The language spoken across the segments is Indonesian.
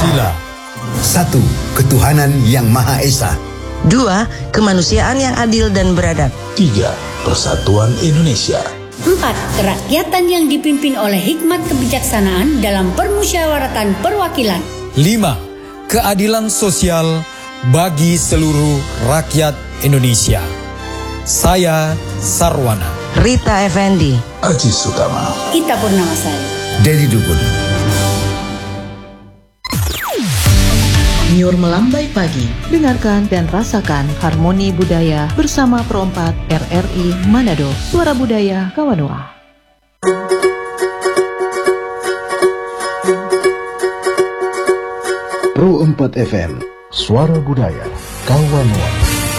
Pancasila. 1. Ketuhanan Yang Maha Esa. 2. Kemanusiaan yang adil dan beradab. 3. Persatuan Indonesia. 4. Kerakyatan yang dipimpin oleh hikmat kebijaksanaan dalam permusyawaratan perwakilan. 5. Keadilan sosial bagi seluruh rakyat Indonesia. Saya Sarwana. Rita Effendi. Aji Sutama. Ita Purnamasari. Dedi Dukun. Nyur melambai pagi, dengarkan dan rasakan harmoni budaya bersama Pro 4 RRI Manado, Suara Budaya Kawanua. Pro 4 FM, Suara Budaya Kawanua.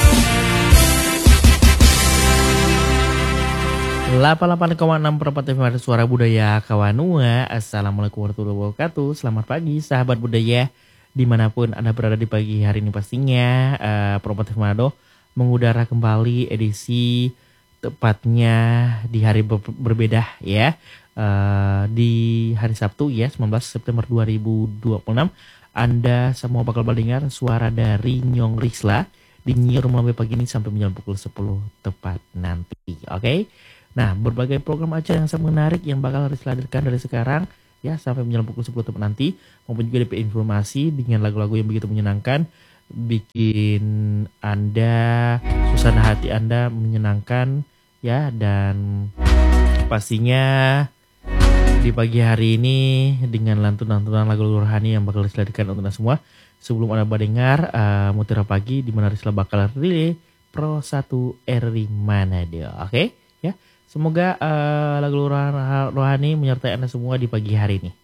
88,6 FM Suara Budaya Kawanua. Assalamualaikum warahmatullahi wabarakatuh. Selamat pagi sahabat budaya dimanapun Anda berada di pagi hari ini pastinya. Pro 4 Manado mengudara kembali edisi tepatnya di hari berbeda ya. Di hari Sabtu ya 19 September 2026. Anda semua bakal mendengar suara dari Nyong Risla di Nyir melambai pagi ini sampai menjelang pukul 10 tepat nanti. Oke. Nah, berbagai program acara yang sangat menarik yang bakal harus dihadirkan dari sekarang ya sampai menjelang pukul 10 tepat nanti, maupun juga DP informasi dengan lagu-lagu yang begitu menyenangkan, bikin Anda suasana hati Anda menyenangkan ya, dan pastinya di pagi hari ini dengan lantunan-lantunan lagu-lagu rohani yang bakal dihadirkan untuk Anda semua. Sebelum Anda mendengar Mutiara Pagi di mana Risla bakal relay Pro 1 RRI Manado. Oke ya. Semoga lagu rohani menyertai Anda semua di pagi hari ini.